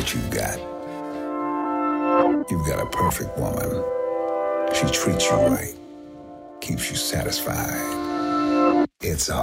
what you've got. You've got a perfect woman. She treats you right, keeps you satisfied. It's a